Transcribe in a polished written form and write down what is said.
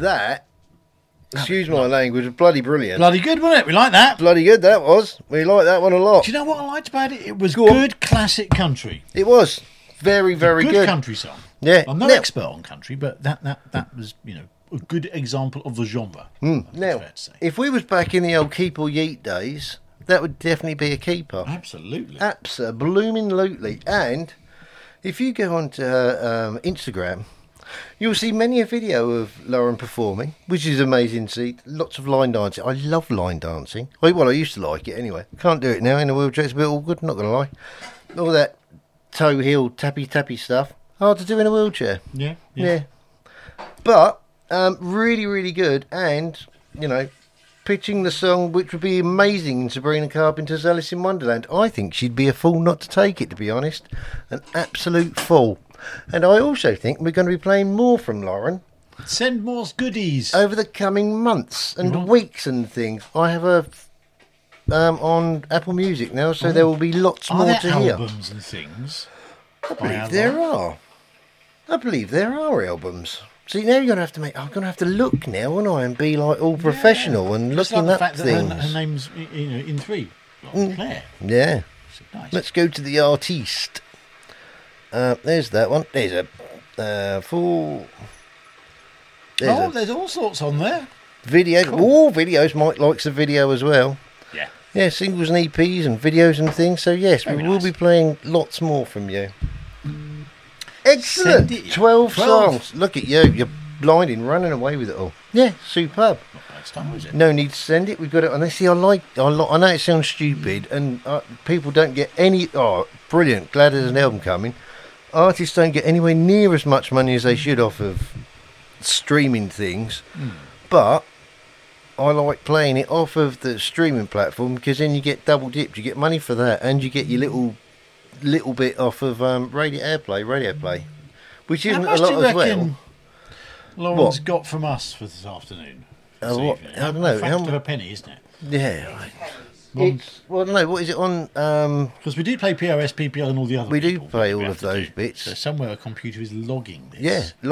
that, excuse my language, was bloody brilliant. Bloody good, wasn't it? We like that. Bloody good that was. We liked that one a lot. Do you know what I liked about it? It was Go on. good classic country. It was very, very Good good. country song. Yeah. I'm no Now- expert on country, but that was, a good example of the genre. I think it's Now, fair to say. if we was back in the old keep or yeet days, that would definitely be a keeper. Absolutely. Absolutely. And if you go onto her Instagram, you'll see many a video of Lauren performing, which is amazing to see. Lots of line dancing. I love line dancing. Well, I used to like it anyway. Can't do it now in a wheelchair. It's a bit awkward, not going to lie. All that toe heel tappy stuff. Hard to do in a wheelchair. Yeah. Yeah. But really, really good. And, pitching the song, which would be amazing in Sabrina Carpenter's Alice in Wonderland. I think she'd be a fool not to take it, to be honest. An absolute fool. And I also think we're going to be playing more from Lauren Send more goodies. over the coming months and weeks and things. I have her on Apple Music now, so there will be lots Are more there to hear. albums and things? I believe there are. I believe there are albums. See, now I'm going to have to look now, won't I, and be like all professional and Just looking like up the fact things. that her name's in three. Like Claire. Yeah. So nice. Let's go to the artiste. There's that one. There's a full. There's a There's all sorts on there. video. cool. All videos. Mike likes a video as well. Yeah. Yeah, singles and EPs and videos and things. So yes, Very we will nice. be playing lots more from you. Excellent. Send it. 12 12. songs. Look at you. You're blinding, running away with it all. Yeah, superb. Not bad style, is it? No need to send it. We've got it on this. See, I know it sounds stupid, and people don't get any. Oh, brilliant! Glad there's an album coming. Artists don't get anywhere near as much money as they should off of streaming things, but I like playing it off of the streaming platform because then you get double dipped. You get money for that, and you get your little bit off of radio play, which isn't a How much do lot you as well. reckon Lauren's What? got from us for this afternoon? What? I don't know. A How fact mu- of a penny, isn't it? Yeah. One- No, what is it on? Because we do play POS, PPL, and all the other. We do people play that we all have of to those do. bits. So somewhere a computer is logging this. Yeah,